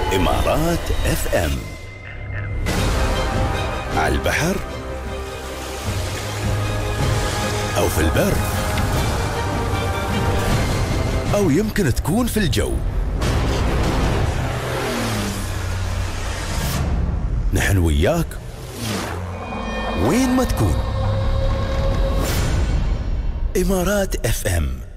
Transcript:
إمارات اف ام. على البحر أو في البر أو يمكن تكون في الجو، نحن وياك وين ما تكون. إمارات اف ام.